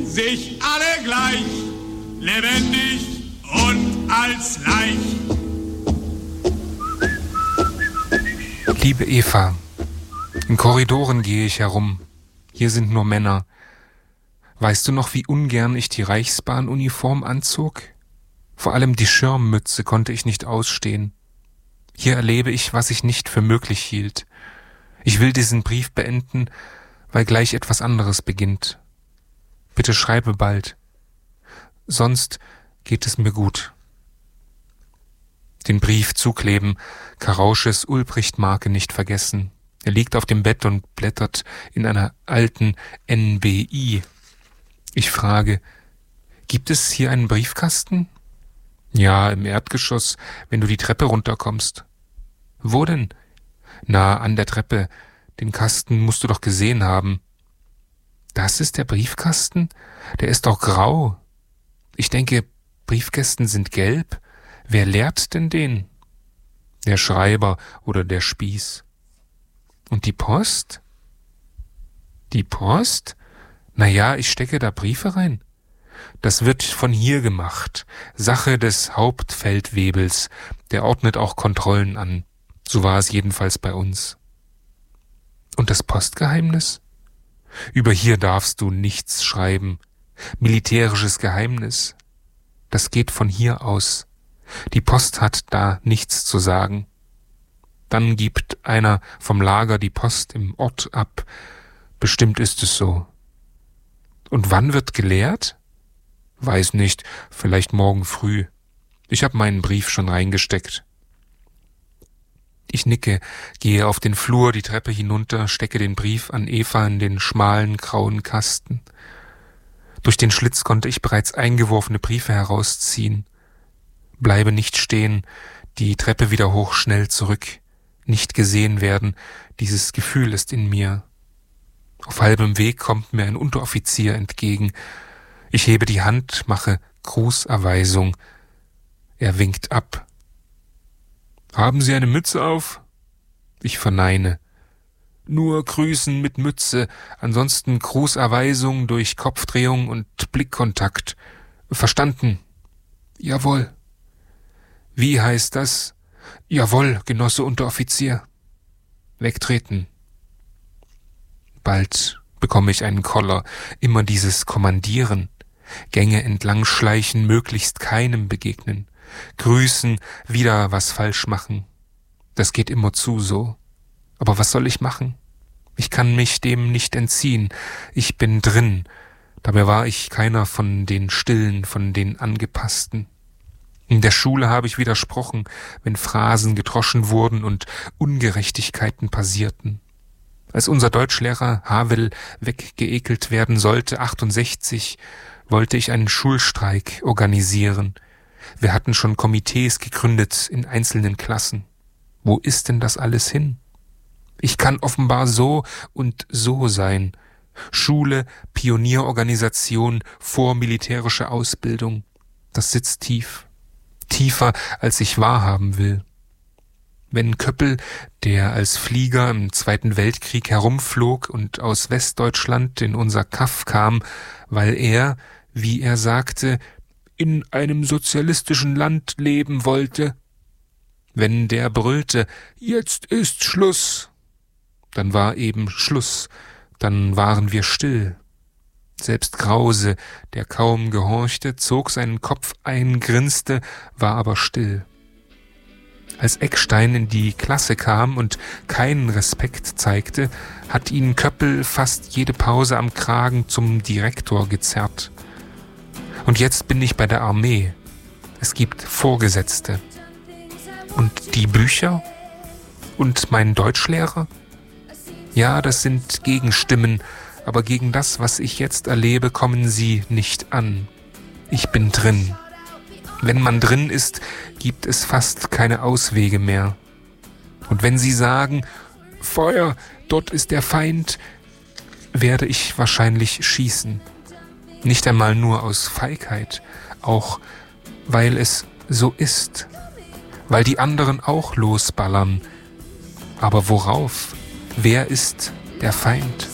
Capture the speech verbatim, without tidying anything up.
sich alle gleich, lebendig und als Leich. Liebe Eva, in Korridoren gehe ich herum. Hier sind nur Männer. Weißt du noch, wie ungern ich die Reichsbahnuniform anzog? Vor allem die Schirmmütze konnte ich nicht ausstehen. Hier erlebe ich, was ich nicht für möglich hielt. Ich will diesen Brief beenden, weil gleich etwas anderes beginnt. Bitte schreibe bald. Sonst geht es mir gut. Den Brief zukleben, Karausches Ulbricht-Marke nicht vergessen. Er liegt auf dem Bett und blättert in einer alten N B I. Ich frage, gibt es hier einen Briefkasten? Ja, im Erdgeschoss, wenn du die Treppe runterkommst. Wo denn? Na, an der Treppe. Den Kasten musst du doch gesehen haben. Das ist der Briefkasten? Der ist doch grau. Ich denke, Briefkästen sind gelb. Wer leert denn den? Der Schreiber oder der Spieß. Und die Post? Die Post? Na ja, ich stecke da Briefe rein. Das wird von hier gemacht. Sache des Hauptfeldwebels. Der ordnet auch Kontrollen an. So war es jedenfalls bei uns. Und das Postgeheimnis? Über hier darfst du nichts schreiben. Militärisches Geheimnis. Das geht von hier aus. Die Post hat da nichts zu sagen. Dann gibt einer vom Lager die Post im Ort ab. Bestimmt ist es so. Und wann wird geleert? Weiß nicht, vielleicht morgen früh. Ich habe meinen Brief schon reingesteckt. Ich nicke, gehe auf den Flur, die Treppe hinunter, stecke den Brief an Eva in den schmalen, grauen Kasten. Durch den Schlitz konnte ich bereits eingeworfene Briefe herausziehen. Bleibe nicht stehen, die Treppe wieder hoch, schnell zurück. Nicht gesehen werden, dieses Gefühl ist in mir. Auf halbem Weg kommt mir ein Unteroffizier entgegen. Ich hebe die Hand, mache Grußerweisung. Er winkt ab. Haben Sie eine Mütze auf? Ich verneine. Nur grüßen mit Mütze, ansonsten Grußerweisung durch Kopfdrehung und Blickkontakt. Verstanden? Jawohl. Wie heißt das? Jawohl, Genosse Unteroffizier. Wegtreten. Bald bekomme ich einen Koller, immer dieses Kommandieren. Gänge entlang schleichen, möglichst keinem begegnen. Grüßen, wieder was falsch machen. Das geht immerzu so. Aber was soll ich machen? Ich kann mich dem nicht entziehen. Ich bin drin. Dabei war ich keiner von den Stillen, von den Angepassten. In der Schule habe ich widersprochen, wenn Phrasen gedroschen wurden und Ungerechtigkeiten passierten. Als unser Deutschlehrer Havel weggeekelt werden sollte, achtundsechzig, wollte ich einen Schulstreik organisieren. Wir hatten schon Komitees gegründet in einzelnen Klassen. Wo ist denn das alles hin? Ich kann offenbar so und so sein. Schule, Pionierorganisation, vormilitärische Ausbildung. Das sitzt tief. Tiefer, als ich wahrhaben will. Wenn Köppel, der als Flieger im Zweiten Weltkrieg herumflog und aus Westdeutschland in unser Kaff kam, weil er, wie er sagte, in einem sozialistischen Land leben wollte. Wenn der brüllte, jetzt ist Schluss, dann war eben Schluss, dann waren wir still. Selbst Krause, der kaum gehorchte, zog seinen Kopf ein, grinste, war aber still. Als Eckstein in die Klasse kam und keinen Respekt zeigte, hat ihn Köppel fast jede Pause am Kragen zum Direktor gezerrt. Und jetzt bin ich bei der Armee. Es gibt Vorgesetzte. Und die Bücher? Und mein Deutschlehrer? Ja, das sind Gegenstimmen, aber gegen das, was ich jetzt erlebe, kommen sie nicht an. Ich bin drin. Wenn man drin ist, gibt es fast keine Auswege mehr. Und wenn sie sagen, Feuer, dort ist der Feind, werde ich wahrscheinlich schießen. Nicht einmal nur aus Feigheit, auch weil es so ist. Weil die anderen auch losballern. Aber worauf? Wer ist der Feind?